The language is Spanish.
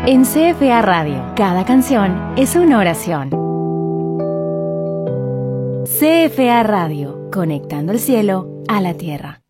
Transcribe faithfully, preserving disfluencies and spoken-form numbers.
En C F A Radio, cada canción es una oración. C F A Radio, conectando el cielo a la tierra.